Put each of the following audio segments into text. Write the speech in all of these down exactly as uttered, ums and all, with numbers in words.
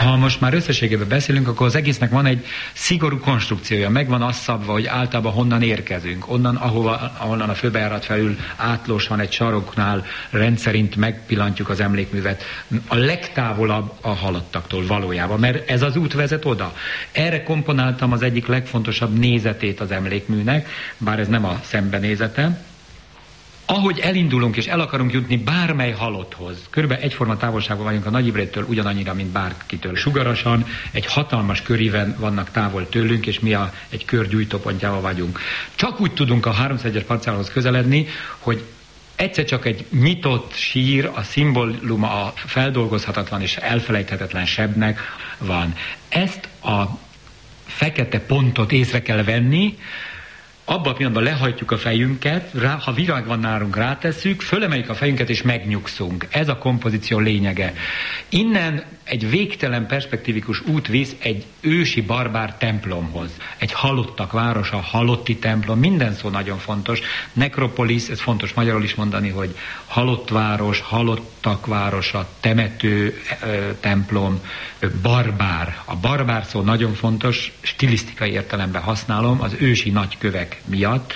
Ha most már összességében beszélünk, akkor az egésznek van egy szigorú konstrukciója, meg van azt szabva, hogy általában honnan érkezünk. Onnan, ahova, ahonnan a főbejárat felül átlós van egy saroknál, rendszerint megpillantjuk az emlékművet. A legtávolabb a halottaktól valójában, mert ez az út vezet oda. Erre komponáltam az egyik legfontosabb nézetét az emlékműnek, bár ez nem a szembenézete. Ahogy elindulunk és el akarunk jutni bármely halotthoz, körülbelül egyforma távolságban vagyunk a Nagy Imrétől ugyanannyira, mint bárkitől. Sugarasan egy hatalmas köríven vannak távol tőlünk, és mi a, egy kör gyújtópontjával vagyunk. Csak úgy tudunk a háromszázegyes parcellához közeledni, hogy egyszer csak egy nyitott sír, a szimbóluma a feldolgozhatatlan és elfelejthetetlen sebnek van. Ezt a fekete pontot észre kell venni, abban a pillanatban lehajtjuk a fejünket, rá, ha virág van nálunk, rátesszük, fölemeljük a fejünket és megnyugszunk. Ez a kompozíció lényege. Innen egy végtelen perspektívikus út visz egy ősi barbár templomhoz. Egy halottak városa, halotti templom, minden szó nagyon fontos. Nekropolis, ez fontos magyarul is mondani, hogy halott város, halottak városa, temető ö, templom, ö, barbár. A barbár szó nagyon fontos, stilisztikai értelemben használom, az ősi nagykövek miatt,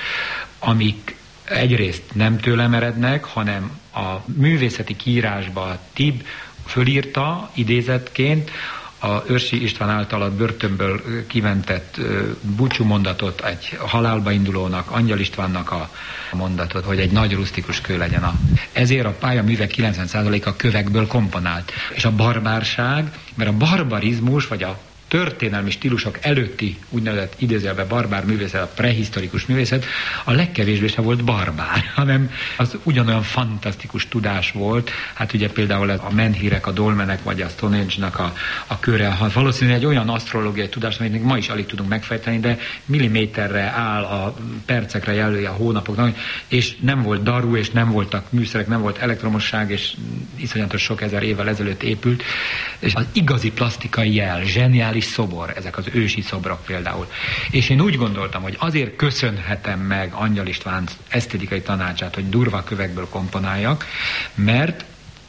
amik egyrészt nem tőlem erednek, hanem a művészeti kiírásba Tib fölírta idézetként a Őrsi István által a börtönből kimentett búcsú mondatot, egy halálba indulónak, Angyal Istvánnak a mondatot, hogy egy nagy rusztikus kő legyen. A. Ezért a pályaművek kilencven százaléka kövekből komponált. És a barbárság, mert a barbarizmus, vagy a történelmi stílusok előtti úgynevezett idézőjelben barbár művészet, a prehisztorikus művészet a legkevésbé sem volt barbár, hanem az ugyanolyan fantasztikus tudás volt. Hát ugye például a menhírek, a dolmenek, vagy a Stonehenge-nak a, a köre, ha valószínűleg egy olyan asztrológiai tudás, amit még ma is alig tudunk megfejteni, de milliméterre áll, a percekre jelöli a hónapoknak, és nem volt daru, és nem voltak műszerek, nem volt elektromosság, és iszonyatos sok ezer évvel ezelőtt épült, és az igazi plastikai jel, zseniális szobor, ezek az ősi szobrok például. És én úgy gondoltam, hogy azért köszönhetem meg Angyal István esztétikai tanácsát, hogy durva kövekből komponáljak, mert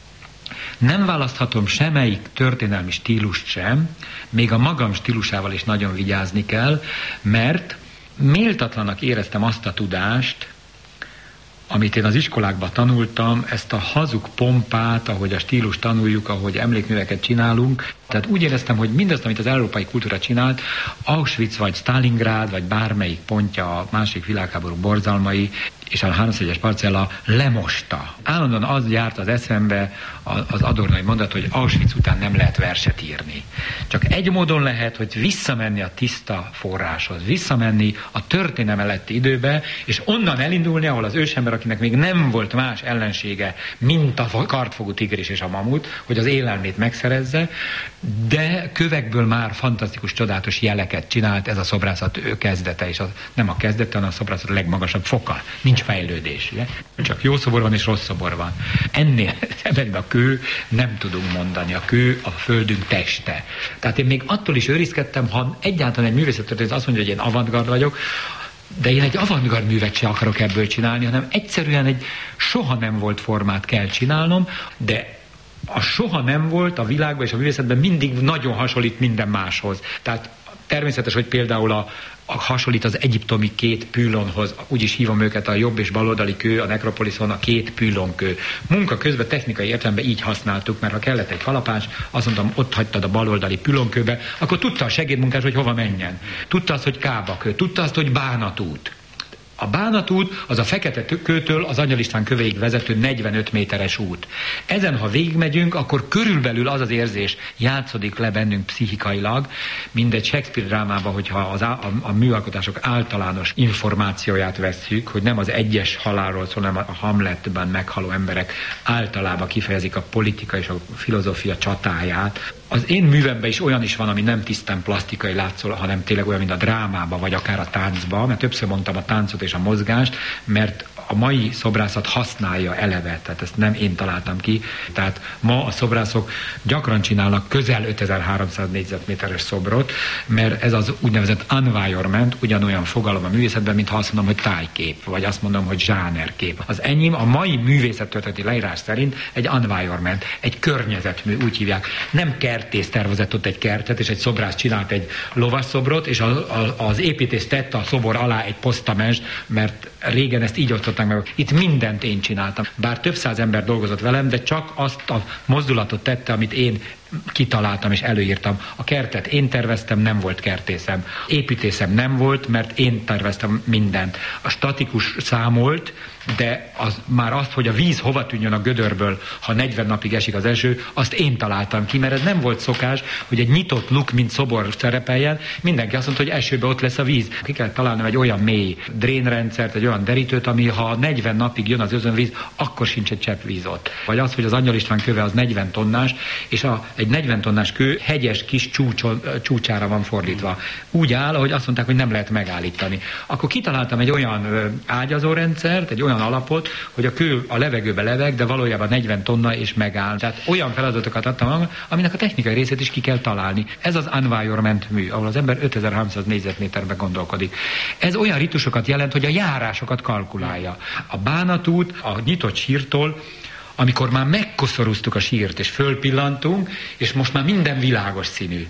nem választhatom semmelyik történelmi stílust sem, még a magam stílusával is nagyon vigyázni kell, mert méltatlanak éreztem azt a tudást, amit én az iskolákban tanultam, ezt a hazug pompát, ahogy a stílus tanuljuk, ahogy emlékműveket csinálunk. Tehát úgy éreztem, hogy mindazt, amit az európai kultúra csinált, Auschwitz vagy Stalingrad, vagy bármelyik pontja a második világháború borzalmai, és a háromszázegyes parcella lemosta. Állandóan az járt az eszembe az adornai mondat, hogy Auschwitz után nem lehet verset írni. Csak egy módon lehet, hogy visszamenni a tiszta forráshoz, visszamenni a történelem előtti időbe, és onnan elindulni, ahol az ősember, akinek még nem volt más ellensége, mint a kartfogú tigris és a mamut, hogy az élelmét megszerezze, de kövekből már fantasztikus, csodálatos jeleket csinált, ez a szobrászat ő kezdete, és az, nem a kezdete, hanem a szobrászat a legmagasabb foka. Nincs fejlődés, ugye? Csak jó szobor van és rossz szobor van. Ennél ebben a kő nem tudunk mondani. A kő a földünk teste. Tehát én még attól is őrizkedtem, ha egyáltalán egy művészettörténet azt mondja, hogy én avantgard vagyok, de én egy avantgard művet sem akarok ebből csinálni, hanem egyszerűen egy soha nem volt formát kell csinálnom, de a soha nem volt a világban és a művészetben mindig nagyon hasonlít minden máshoz. Tehát természetes, hogy például a, a hasonlít az egyiptomi két pűlonhoz, úgy is hívom őket, a jobb és baloldali kő, a nekropoliszon a két pűlonkő. Munka közben technikai értelemben így használtuk, mert ha kellett egy kalapács, azt mondtam, ott hagytad a baloldali pülonkőbe, akkor tudta a segédmunkás, hogy hova menjen. Tudta azt, hogy kábakő, tudta azt, hogy bánatút. A bánatút az a Fekete kőtől az Angyal István kövéig vezető negyvenöt méteres út. Ezen, ha végigmegyünk, akkor körülbelül az az érzés játszódik le bennünk pszichikailag, mindegy Shakespeare drámában, hogyha az á, a, a műalkotások általános információját vesszük, hogy nem az egyes halálról szól, hanem a Hamletben meghaló emberek általában kifejezik a politika és a filozófia csatáját. Az én művemben is olyan is van, ami nem tisztán plastikai látszol, hanem tényleg olyan, mint a drámában, vagy akár a táncban, mert többször mondtam a táncot és a mozgást, mert a mai szobrászat használja eleve, tehát ezt nem én találtam ki. Tehát ma a szobrászok gyakran csinálnak közel ötezer-háromszáz négyzetméteres szobrot, mert ez az úgynevezett environment ugyanolyan fogalom a művészetben, mint ha azt mondom, hogy tájkép, vagy azt mondom, hogy zsánerkép. Az enyém a mai művészettörténeti leírás szerint egy environment, egy környezetmű, úgy hívják. Nem kertész tervezett ott egy kertet, és egy szobrász csinált egy lovasszobrot, és a, a, az építész tette a szobor alá egy posztamest, mert régen ezt így osztották meg. Itt mindent én csináltam. Bár több száz ember dolgozott velem, de csak azt a mozdulatot tette, amit én kitaláltam és előírtam. A kertet én terveztem, nem volt kertészem. Építészem nem volt, mert én terveztem mindent. A statikus számolt, de az, már azt, hogy a víz hova tűnjön a gödörből, ha negyven napig esik az eső, azt én találtam ki, mert ez nem volt szokás, hogy egy nyitott luk, mint szobor szerepeljen, mindenki azt mondta, hogy esőbe ott lesz a víz. Ki kell találnom egy olyan mély drénrendszert, egy olyan derítőt, ami ha negyven napig jön az özönvíz, akkor sincs egy csepp víz ott. Vagy az, hogy az Angyal István köve az negyven tonnás, és a, egy negyven tonnás kő hegyes kis csúcson, csúcsára van fordítva. Úgy áll, ahogy azt mondták, hogy nem lehet megállítani. Akkor kitaláltam egy olyan ágyazórendszert, egy olyan alapot, hogy a kő a levegőbe leveg, de valójában negyven tonna és megáll. Tehát olyan feladatokat adtam magam, aminek a technikai részét is ki kell találni. Ez az environment mű, ahol az ember ötezer-háromszáz négyzetméterben gondolkodik. Ez olyan ritusokat jelent, hogy a járásokat kalkulálja. A bánatút, a nyitott sírtól, amikor már megkoszorúztuk a sírt, és fölpillantunk, és most már minden világos színű.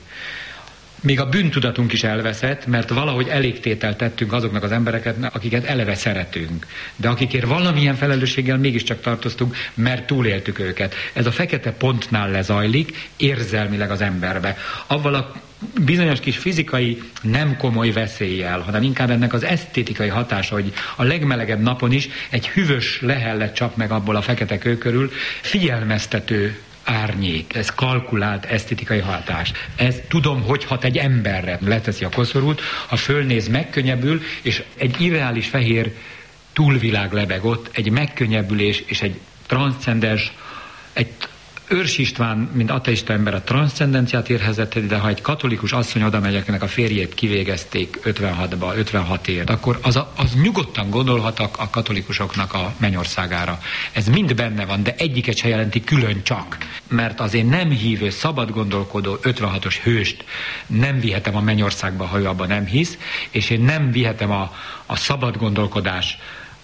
Még a bűntudatunk is elveszett, mert valahogy elégtételt tettünk azoknak az embereket, akiket eleve szeretünk. De akikért valamilyen felelősséggel mégiscsak tartoztunk, mert túléltük őket. Ez a fekete pontnál lezajlik érzelmileg az emberbe. Avval a bizonyos kis fizikai nem komoly veszéllyel, hanem inkább ennek az esztétikai hatása, hogy a legmelegebb napon is egy hűvös lehellet csap meg abból a fekete kő körül, figyelmeztető árnyék, ez kalkulált esztétikai hatás. Ez tudom, hogy hat egy emberre, leteszi a koszorút, ha fölnéz, megkönnyebbül, és egy irreális fehér túlvilág lebeg ott, egy megkönnyebbülés és egy transzcendens, egy Őrs István, mint ateista ember a transzcendenciát érhezett, de ha egy katolikus asszony oda megy, akinek a férjét kivégezték ötvenhatba, ötvenhatért, akkor az, a, az nyugodtan gondolhatak a katolikusoknak a mennyországára. Ez mind benne van, de egyiket se jelenti külön csak. Mert az én nem hívő, szabad gondolkodó ötvenhatos hőst nem vihetem a mennyországba, ha ő abban nem hisz, és én nem vihetem a, a szabad gondolkodás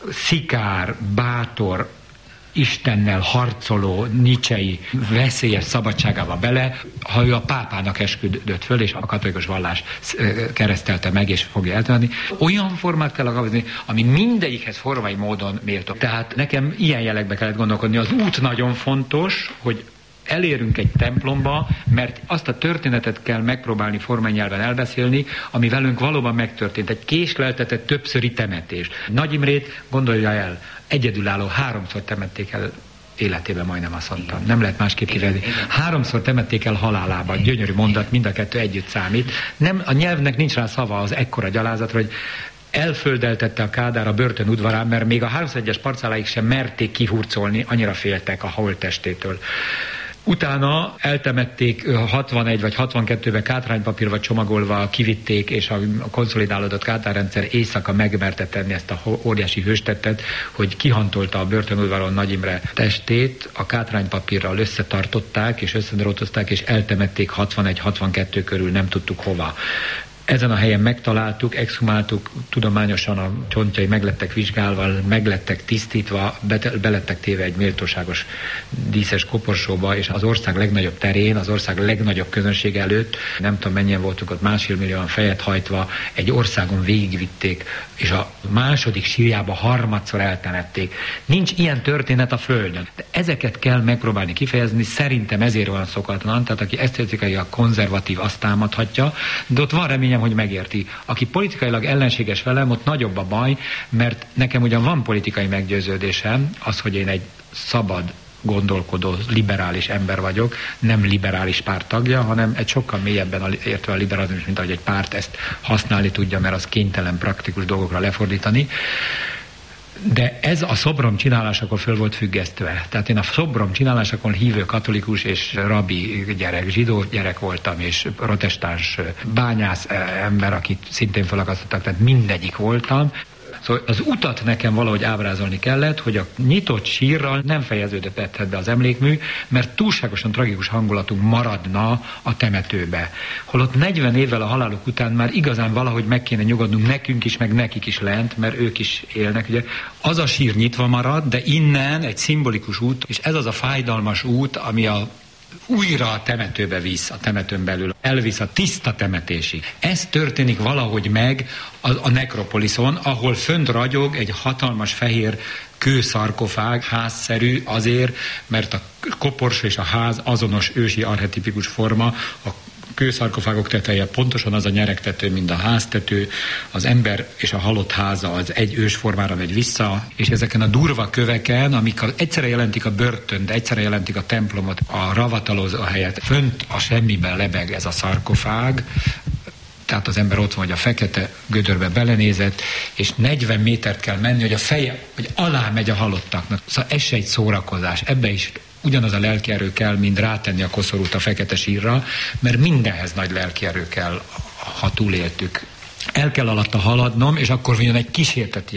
szikár, bátor, Istennel harcoló, nicsei, veszélyes szabadságába bele, ha ő a pápának esküdött föl, és a katolikus vallás keresztelte meg, és fogja eltenni. Olyan formát kell alkalmazni, ami mindegyikhez formai módon méltó. Tehát nekem ilyen jelekbe kellett gondolkodni. Az út nagyon fontos, hogy elérünk egy templomba, mert azt a történetet kell megpróbálni formai nyelven elbeszélni, ami velünk valóban megtörtént. Egy késleltetett többszöri temetés. Nagy Imrét, gondolja el, egyedülálló háromszor temették el életében, majdnem azt mondtam. Nem lehet másképp kivezni. Háromszor temették el halálában. Gyönyörű mondat, mind a kettő együtt számít. Nem, a nyelvnek nincs rá szava az ekkora gyalázatra, hogy elföldeltette a Kádár a börtön udvarán, mert még a háromszázegyes parcelláig sem merték kihurcolni, annyira féltek a holttestétől. Utána eltemették hatvanegy vagy hatvankettőben kátránypapírba csomagolva, kivitték, és a konszolidálódott kátárrendszer éjszaka megmerte tenni ezt a óriási hőstettet, hogy kihantolta a börtönudvaron Nagy Imre testét, a kátránypapírral összetartották, és összedrótozták, és eltemették hatvanegy hatvankettő körül, nem tudtuk hova. Ezen a helyen megtaláltuk, exhumáltuk, tudományosan a csontjai meglettek vizsgálva, meglettek tisztítva, belettek téve egy méltóságos díszes koporsóba, és az ország legnagyobb terén, az ország legnagyobb közönség előtt, nem tudom mennyien voltunk ott, másfél millióan fejet hajtva, egy országon végigvitték, és a második sírjába harmadszor eltemették. Nincs ilyen történet a Földön. De ezeket kell megpróbálni kifejezni, szerintem ezért van szokatlan, tehát aki esztétikailag konzervatív, azt támadhatja, de ott van reményem, hogy megérti. Aki politikailag ellenséges velem, ott nagyobb a baj, mert nekem ugyan van politikai meggyőződésem, az, hogy én egy szabad, gondolkodó, liberális ember vagyok, nem liberális párt tagja, hanem egy sokkal mélyebben értve a liberalizmus, mint ahogy egy párt ezt használni tudja, mert az kénytelen praktikus dolgokra lefordítani. De ez a szobrom csinálásakor föl volt függesztve. Tehát én a szobrom csinálásakor hívő katolikus és rabbi gyerek, zsidó gyerek voltam, és protestáns bányász ember, akit szintén felakasztottak, tehát mindegyik voltam. Szóval az utat nekem valahogy ábrázolni kellett, hogy a nyitott sírral nem fejeződött be az emlékmű, mert túlságosan tragikus hangulatunk maradna a temetőbe. Holott negyven évvel a haláluk után már igazán valahogy meg kéne nyugodnunk nekünk is, meg nekik is lent, mert ők is élnek. Ugye az a sír nyitva marad, de innen egy szimbolikus út, és ez az a fájdalmas út, ami a újra a temetőbe visz, a temetőn belül, elvisz a tiszta temetésig. Ez történik valahogy meg a, a nekropoliszon, ahol fönt ragyog egy hatalmas fehér kőszarkofág, házszerű azért, mert a koporsó és a ház azonos ősi archetipikus forma, a kőszarkofágok teteje pontosan az a nyeregtető, mint a háztető, az ember és a halott háza az egy ősformára megy vissza, és ezeken a durva köveken, amik a, egyszerre jelentik a börtönt, egyszerre jelentik a templomot, a ravatalozó helyet, fönt a semmiben lebeg ez a szarkofág, tehát az ember ott van, hogy a fekete gödörbe belenézett, és negyven métert kell menni, hogy a feje, hogy alá megy a halottaknak. Szóval ez se egy szórakozás, ebbe is ugyanaz a lelkierő kell, mint rátenni a koszorút a fekete sírra, mert mindenhez nagy lelkierő kell, ha túléltük. El kell alatta haladnom, és akkor jön egy kísérteti